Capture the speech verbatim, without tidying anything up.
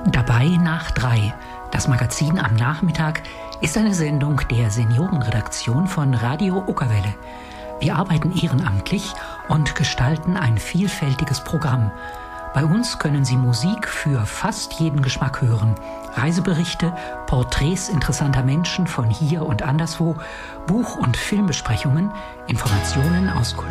Dabei nach drei. Das Magazin am Nachmittag ist eine Sendung der Seniorenredaktion von Radio Uckerwelle. Wir arbeiten ehrenamtlich und gestalten ein vielfältiges Programm. Bei uns können Sie Musik für fast jeden Geschmack hören, Reiseberichte, Porträts interessanter Menschen von hier und anderswo, Buch- und Filmbesprechungen, Informationen aus